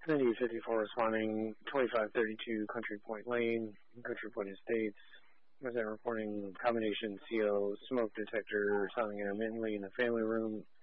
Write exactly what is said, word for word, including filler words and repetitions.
ninety fifty-four responding, twenty-five thirty-two Country Point Lane, Country Point Estates. Resident reporting combination C O smoke detector sounding intermittently in the family room.